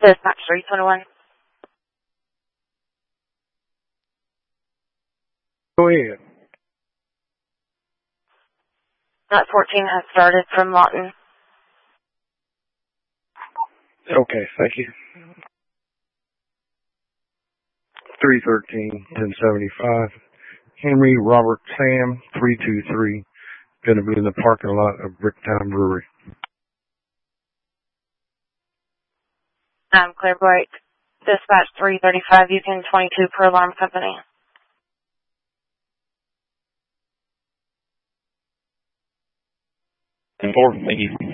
Dispatch 321. Go ahead. That 14 has started from Lawton. Okay, thank you. 313, 1075. Henry Robert Sam, 323. Going to be in the parking lot of Bricktown Brewery. Clear break. Dispatch 335, Yukon 22 per alarm company. Important, thank you.